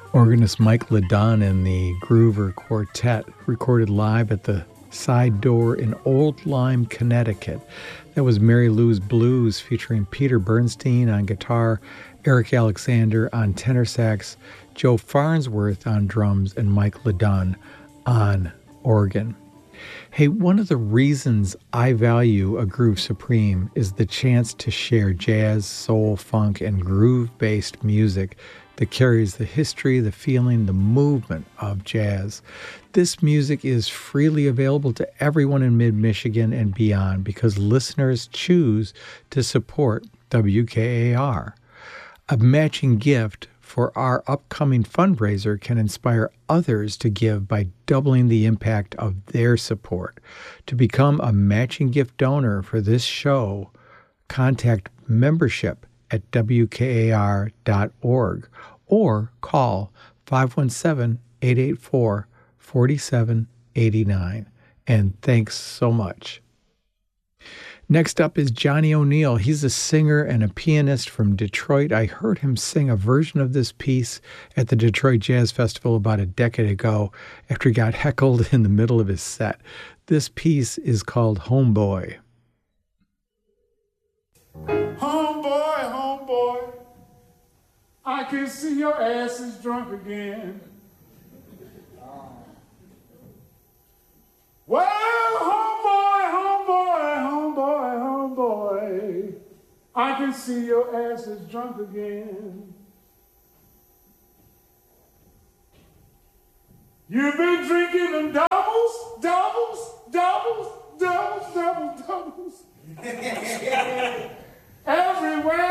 Organist Mike LeDun and the Groover Quartet recorded live at the Side Door in Old Lyme, Connecticut. That was Mary Lou's Blues featuring Peter Bernstein on guitar, Eric Alexander on tenor sax, Joe Farnsworth on drums, and Mike LeDun on organ. Hey, one of the reasons I value A Groove Supreme is the chance to share jazz, soul, funk, and groove-based music that carries the history, the feeling, the movement of jazz. This music is freely available to everyone in mid-Michigan and beyond because listeners choose to support WKAR. A matching gift for our upcoming fundraiser can inspire others to give by doubling the impact of their support. To become a matching gift donor for this show, contact membership at WKAR.org or call 517-884-4789. And thanks so much. Next up is Johnny O'Neill. He's a singer and a pianist from Detroit. I heard him sing a version of this piece at the Detroit Jazz Festival about a decade ago after he got heckled in the middle of his set. This piece is called Homeboy. Homeboy, homeboy, I can see your ass is drunk again. Well, homeboy, homeboy, homeboy, homeboy, I can see your ass is drunk again. You've been drinking them doubles, doubles, doubles, doubles, doubles, doubles. Everywhere